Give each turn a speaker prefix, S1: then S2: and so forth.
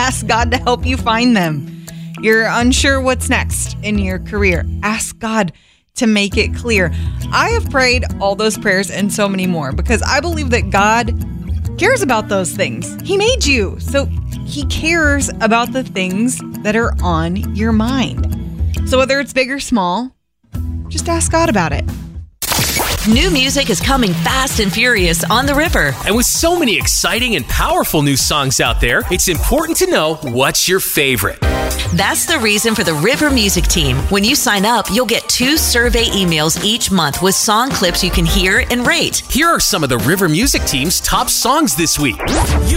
S1: Ask God to help you find them. You're unsure what's next in your career. Ask God to make it clear. I have prayed all those prayers and so many more because I believe that God cares about those things. He made you, so He cares about the things that are on your mind. So whether it's big or small, just ask God about it.
S2: New music is coming fast and furious on the River.
S3: And with so many exciting and powerful new songs out there, it's important to know what's your favorite.
S2: That's the reason for the River Music Team. When you sign up, you'll get 2 survey emails each month with song clips you can hear and rate.
S3: Here are some of the River Music Team's top songs this week.